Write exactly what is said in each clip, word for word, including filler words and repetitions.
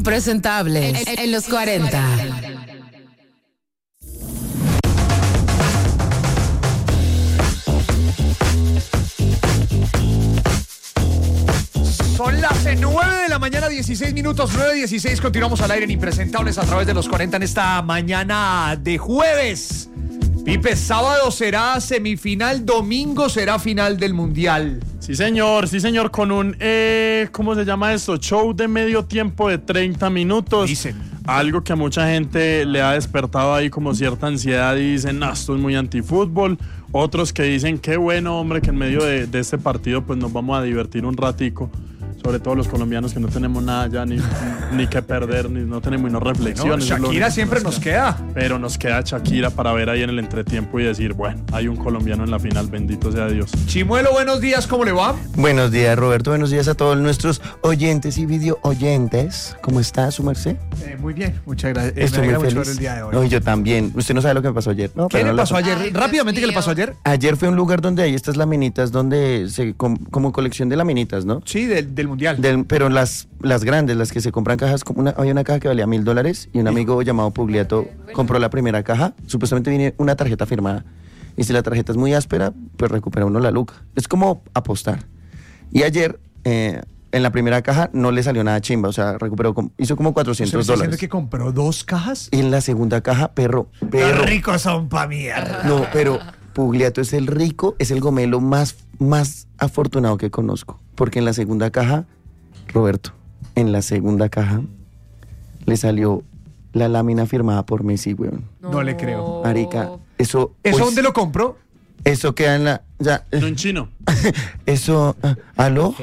Impresentables en los cuarenta. Son las nueve de la mañana, dieciséis minutos, nueve dieciséis. Continuamos al aire en Impresentables a través de los cuarenta en esta mañana de jueves. Pipe, sábado será semifinal, domingo será final del Mundial. Sí, señor, sí, señor, con un, eh, ¿cómo se llama esto? Show de medio tiempo de treinta minutos. Dicen. Algo que a mucha gente le ha despertado ahí como cierta ansiedad y dicen, no, esto es muy antifútbol. Otros que dicen, qué bueno, hombre, que en medio de, de este partido pues nos vamos a divertir un ratico. Sobre todo los colombianos que no tenemos nada ya ni, ni que perder, ni no tenemos ni reflexiones. No, Shakira siempre nos queda. Pero nos queda Shakira para ver ahí en el entretiempo y decir, bueno, hay un colombiano en la final, bendito sea Dios. Chimuelo, buenos días, ¿cómo le va? Buenos días, Roberto, buenos días a todos nuestros oyentes y video oyentes. ¿Cómo está su merced? Eh, muy bien, muchas gracias. Eh, Estoy me muy alegra feliz. mucho ver el día de hoy. No, yo también. Usted no sabe lo que me pasó ayer. No, ¿Qué pero le no pasó lo- ayer? Ay, Rápidamente, ¿qué le Dios pasó mío. ayer? Ayer fue a un lugar donde hay estas laminitas, donde se com- como colección de laminitas, ¿no? Sí, del, del Mundial. Del- pero las, las grandes, las que se compran cajas, como una, había una caja que valía mil dólares y un amigo llamado Pugliato compró la primera caja. Supuestamente viene una tarjeta firmada. Y si la tarjeta es muy áspera, pues recupera uno la luca. Es como apostar. Y ayer, eh, en la primera caja, no le salió nada chimba. O sea, recuperó, como- hizo como ¿Usted me cuatrocientos está diciendo dólares. que compró dos cajas? Y en la segunda caja, perro, perro. ¡Qué ricos son pa' mierda! No, pero Pugliato es el rico, es el gomelo más, más afortunado que conozco. Porque en la segunda caja, Roberto, en la segunda caja le salió la lámina firmada por Messi, weón. No le creo. Marica, eso... ¿Eso pues, dónde lo compró? Eso queda en la... Ya, No en chino. eso... ah, ¿Aló?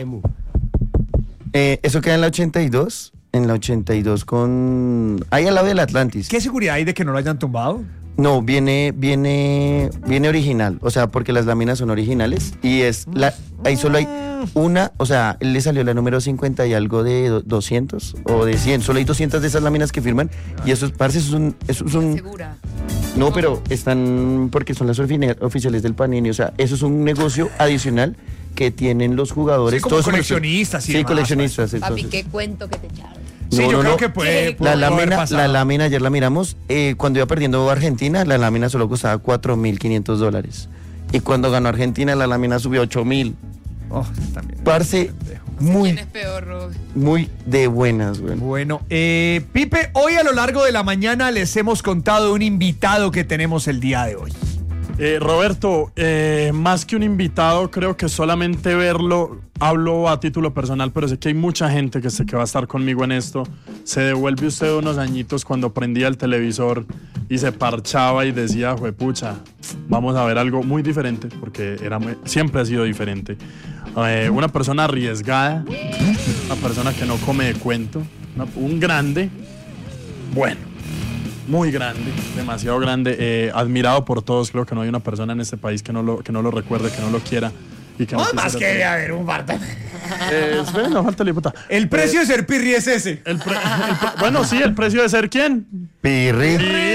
Eh, eso queda en la ochenta y dos. En la ochenta y dos con... Ahí al lado del Atlantis. ¿Qué seguridad hay de que no lo hayan tumbado? No, viene, viene, viene original, o sea, porque las láminas son originales y es la, ahí solo hay una, o sea, él le salió la número cincuenta y algo de do- doscientos o de cien, solo hay doscientas de esas láminas que firman y eso es, parce, eso es un, eso es un, Segura. no, pero están, porque son las ofi- oficiales del Panini, o sea, eso es un negocio adicional que tienen los jugadores. Sí, como todos son- coleccionistas y Sí, demás, coleccionistas. Papi, entonces. qué cuento que te echaron. Sí, No, yo no, creo no. que puede, puede La haber lámina, pasado. la lámina ayer la miramos, eh, cuando iba perdiendo Argentina, la lámina solo costaba cuatro mil quinientos dólares. Y cuando ganó Argentina, la lámina subió a ocho mil. Oh, también. Parce, muy, ¿Quién es peor, Rob? muy de buenas, güey. Bueno, eh, Pipe, hoy a lo largo de la mañana les hemos contado de un invitado que tenemos el día de hoy. Eh, Roberto, eh, más que un invitado, creo que solamente verlo, hablo a título personal, pero sé que hay mucha gente que sé que va a estar conmigo en esto. Se devuelve usted unos añitos cuando prendía el televisor y se parchaba y decía, juepucha, vamos a ver algo muy diferente, porque era muy- siempre ha sido diferente. Eh, una persona arriesgada, una persona que no come de cuento, una- un grande, bueno. Muy grande, demasiado grande, eh, admirado por todos. Creo que no hay una persona en este país que no lo, que no lo recuerde, que no lo quiera. Y que no, No, más que quisiera- debe haber un bar también. Eh, espere, no falta la puta. El precio de ser pirri es ese. El pre- el pre- bueno, sí, el precio de ser quién. Pirri.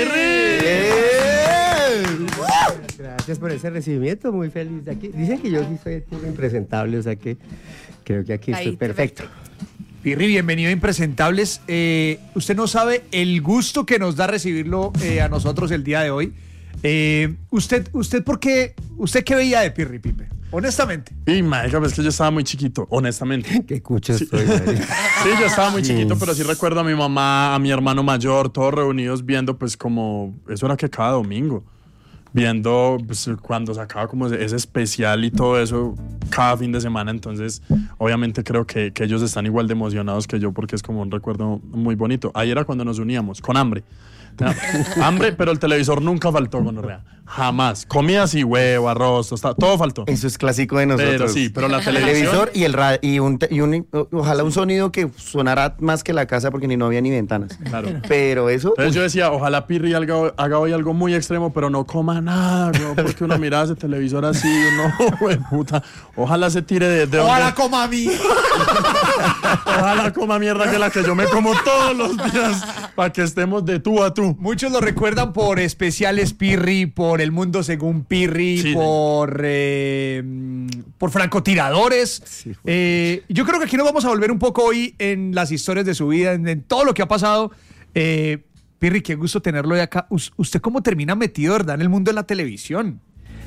Gracias por ese recibimiento, muy feliz de aquí. Dicen que yo sí soy tipo impresentable, o sea que creo que aquí estoy Ahí, perfecto. Pirri, bienvenido a Impresentables. Eh, usted no sabe el gusto que nos da recibirlo eh, a nosotros el día de hoy. Eh, usted, usted, ¿por qué? ¿Usted qué veía de Pirri, Pipe? Honestamente. Y marica, pues es que yo estaba muy chiquito, honestamente. Qué cucho estoy, madre. Sí, yo estaba muy chiquito, pero sí recuerdo a mi mamá, a mi hermano mayor, todos reunidos viendo, pues como, eso era que cada domingo, viendo pues, cuando sacaba como ese ese especial y todo eso cada fin de semana. Entonces, obviamente creo que, que ellos están igual de emocionados que yo porque es como un recuerdo muy bonito. Ahí era cuando nos uníamos, con hambre. Ya, hambre, pero el televisor nunca faltó, gonorrea. Jamás. Comidas y huevo, arroz, tostada, todo faltó. Eso es clásico de nosotros. Pero sí, pero la El televisión... televisor y el ra- y un, te- y un o- ojalá un sonido que sonara más que la casa porque ni no había ni ventanas. Claro. Pero eso Entonces uy, yo decía, ojalá Pirri haga, haga hoy algo muy extremo, pero no coma nada, ¿no? Porque uno miraba ese televisor así, no, güey, puta. Ojalá se tire de... de Ojalá donde- coma a mí. ojalá coma mierda que la que yo me como todos los días para que estemos de tú a tú. Muchos lo recuerdan por especiales Pirri, por El Mundo Según Pirri, Sí. por, eh, por francotiradores. Sí, fue. Eh, yo creo que aquí nos vamos a volver un poco hoy en las historias de su vida, en, en todo lo que ha pasado. Eh, Pirri, qué gusto tenerlo de acá. Us- ¿Usted cómo termina metido, verdad, en el mundo de la televisión?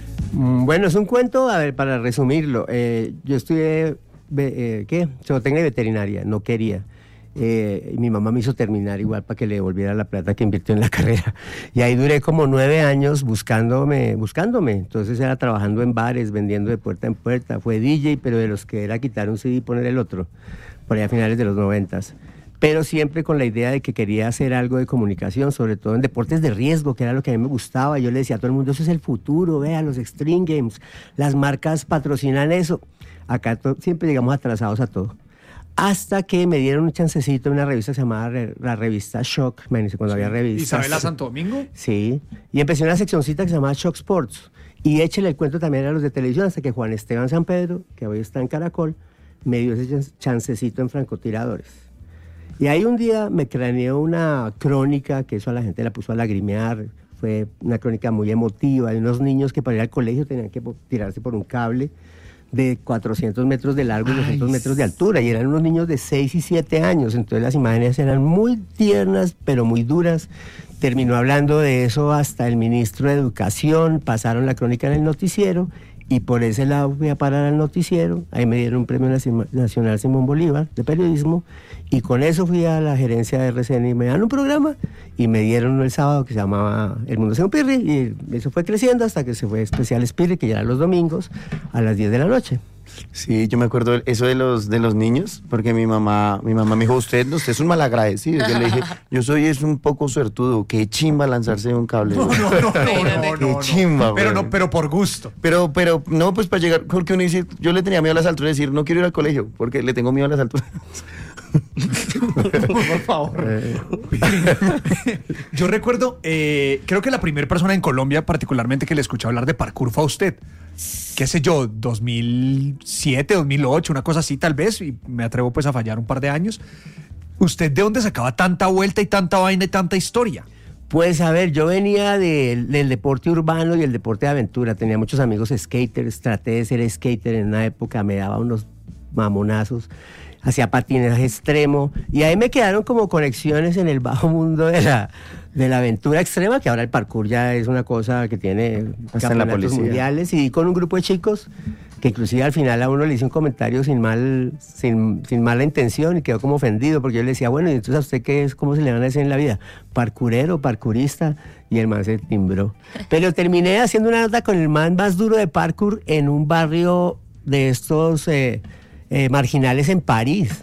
Mm, Bueno, es un cuento, a ver, para resumirlo. Eh, yo estudié, ve- eh, ¿qué? Zootecnia y veterinaria, no quería. Eh, y mi mamá me hizo terminar igual para que le devolviera la plata que invirtió en la carrera. Y ahí duré como nueve años buscándome, buscándome. Entonces era trabajando en bares, vendiendo de puerta en puerta. Fue D J, pero de los que era quitar un C D y poner el otro, por ahí a finales de los noventas. Pero siempre con la idea de que quería hacer algo de comunicación, sobre todo en deportes de riesgo, que era lo que a mí me gustaba. Yo le decía a todo el mundo, eso es el futuro, vea, los Extreme Games, las marcas patrocinan eso. Acá to- siempre llegamos atrasados a todo. Hasta que me dieron un chancecito en una revista que se llamaba re- la revista Shock, imagínense, cuando había revistas. Isabela Santo Domingo. Sí, y empecé una seccioncita que se llamaba Shock Sports. Y échele el cuento también a los de televisión, hasta que Juan Esteban San Pedro, que hoy está en Caracol, me dio ese chan- chancecito en francotiradores. Y ahí un día me craneó una crónica, que eso a la gente la puso a lagrimear. Fue una crónica muy emotiva, de unos niños que para ir al colegio tenían que po- tirarse por un cable de cuatrocientos metros de largo y doscientos metros de altura. Y eran unos niños de seis y siete años. Entonces las imágenes eran muy tiernas, pero muy duras. Terminó hablando de eso hasta el ministro de Educación. Pasaron la crónica en el noticiero. Y por ese lado fui a parar al noticiero, ahí me dieron un premio naci- nacional Simón Bolívar de periodismo, y con eso fui a la gerencia de R C N y me dan un programa, y me dieron uno el sábado que se llamaba El Mundo Según Pirri, y eso fue creciendo hasta que se fue Especiales Pirri, que ya era los domingos, a las diez de la noche. Sí, yo me acuerdo eso de los de los niños, porque mi mamá, mi mamá me dijo, usted, usted es un malagradecido. Yo le dije, yo soy es un poco suertudo, qué chimba lanzarse de un cable. No, no, no, no, no, Qué no. chimba, Pero güey. no, pero por gusto. Pero, pero, no, pues para llegar, porque uno dice, yo le tenía miedo a las alturas, decir, no quiero ir al colegio, porque le tengo miedo a las alturas. Por favor. Yo recuerdo, eh, creo que la primera persona en Colombia particularmente que le escuché hablar de parkour fue a usted. Qué sé yo, dos mil siete, dos mil ocho, una cosa así tal vez, y me atrevo pues a fallar un par de años. ¿Usted de dónde sacaba tanta vuelta y tanta vaina y tanta historia? Pues a ver, yo venía de- del deporte urbano y el deporte de aventura. Tenía muchos amigos skaters, traté de ser skater en una época, me daba unos mamonazos, hacía patinaje extremo, y ahí me quedaron como conexiones en el bajo mundo de la, de la aventura extrema, que ahora el parkour ya es una cosa que tiene Hasta en la campeonatos policía. mundiales, y con un grupo de chicos que inclusive al final a uno le hice un comentario sin mal, sin, sin mala intención, y quedó como ofendido, porque yo le decía, bueno, ¿y entonces a usted qué es? ¿Cómo se le van a decir en la vida? ¿Parkourero, parkourista? Y el man se timbró. Pero terminé haciendo una nota con el man más duro de parkour en un barrio de estos eh, eh, marginales en París.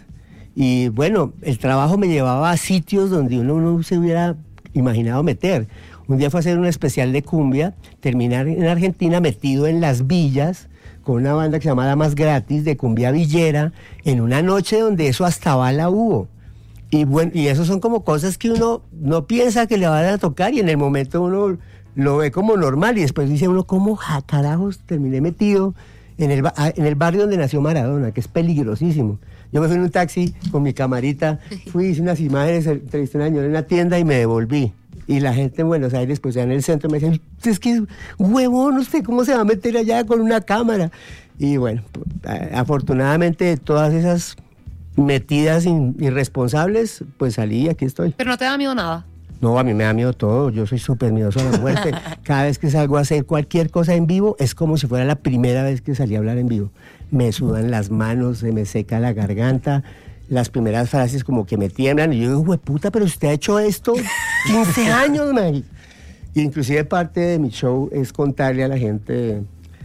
Y bueno, el trabajo me llevaba a sitios donde uno no se hubiera imaginado meter. Un día fue a hacer un especial de cumbia, terminar en Argentina metido en las villas, con una banda que se llama Damas Gratis, de cumbia villera, en una noche donde eso hasta bala hubo. Y bueno, y eso son como cosas que uno no piensa que le van a tocar, y en el momento uno lo ve como normal, y después dice uno, ¿cómo ja, carajos terminé metido en el, ba- ah, en el barrio donde nació Maradona, que es peligrosísimo? Yo me fui en un taxi con mi camarita, fui, hice unas imágenes, entrevisté a una señora en una tienda y me devolví. Y la gente en Buenos Aires, pues ya en el centro, me decían, es que huevón, ¿usted cómo se va a meter allá con una cámara? Y bueno, a- afortunadamente todas esas metidas in- irresponsables, pues salí y aquí estoy. Pero no te da miedo nada. No, a mí me da miedo todo, yo soy súper miedoso a la muerte. Cada vez que salgo a hacer cualquier cosa en vivo, es como si fuera la primera vez que salí a hablar en vivo. Me sudan las manos, se me seca la garganta, las primeras frases como que me tiemblan, y yo digo, hueputa, pero usted ha hecho esto quince años, man. Inclusive parte de mi show es contarle a la gente...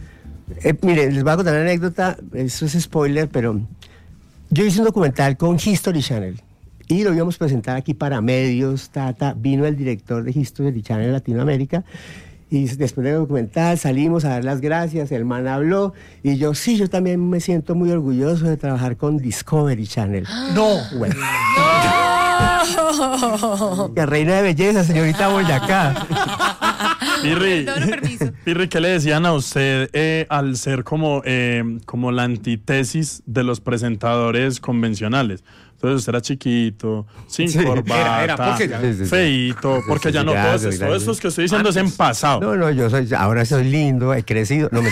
Eh, mire, les voy a contar una anécdota, eso es spoiler, pero yo hice un documental con History Channel y lo íbamos a presentar aquí para medios, tata, vino el director de History Channel Latinoamérica, y después del documental salimos a dar las gracias, el man habló, y yo, sí, yo también me siento muy orgulloso de trabajar con Discovery Channel. No. Bueno. La reina de belleza, señorita Boyacá. Pirri, Dono permiso. Pirri, ¿qué le decían a usted eh, al ser como, eh, como la antítesis de los presentadores convencionales? Entonces usted era chiquito, sin Sí. corbata, Era, era, porque ya- Sí, sí, sí. feíto, Sí, porque sí, ya sí, no gracias, todos, todos gracias. estos que estoy diciendo es en pasado. No, no, yo soy, ahora soy lindo, he crecido. No, me...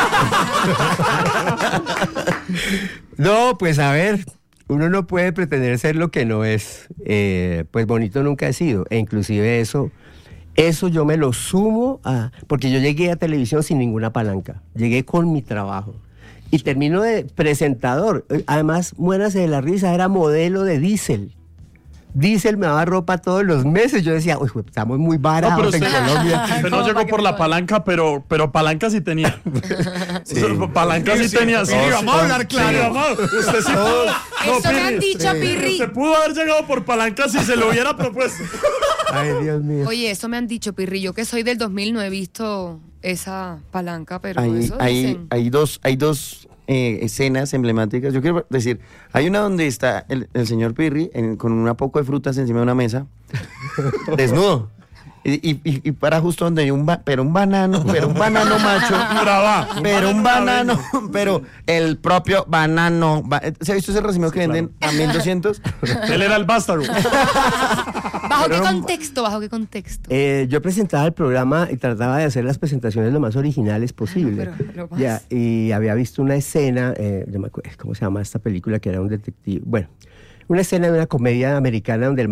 no, pues a ver, uno no puede pretender ser lo que no es. Eh, pues bonito nunca he sido. E inclusive eso, eso yo me lo sumo a... Porque yo llegué a televisión sin ninguna palanca. Llegué con mi trabajo. Y termino de presentador. Además, muérase de la risa, era modelo de diésel. Diesel me daba ropa todos los meses. Yo decía, uy, estamos muy No, baratos pero en usted, Colombia. usted no ¿Cómo llegó para que por me la pueda? palanca, pero, pero palanca sí tenía. Sí. Palanca sí, Sí, sí, tenía. sí, sí. vamos a hablar claro. Sí, vamos. Usted sí pudo. No, Eso me han Pirri, dicho, Pirri. Usted pudo haber llegado por palanca si se lo hubiera propuesto. Ay, Dios mío. Oye, eso me han dicho, Pirri. Yo que soy del dos mil no he visto esa palanca, pero Hay, eso hay, dicen. hay dos, hay dos eh, escenas emblemáticas. Yo quiero decir, hay una donde está el, el señor Pirri en- con un poco de frutas encima de una mesa, desnudo. Y, y, y- y para justo donde hay un ba- pero un banano, pero un banano macho, Brava. pero un banano banano, pero el propio banano. ba- ¿Se ha visto ese racimo que venden a mil doscientos? Él era el vástago. ¿Bajo qué pero no- contexto? ¿Bajo qué contexto? Eh, yo presentaba el programa y trataba de hacer las presentaciones lo más originales posible. pero lo más- Ya, y había visto una escena, eh, yo me acuerdo, ¿cómo se llama esta película? Que era un detective. Bueno, una escena de una comedia americana donde el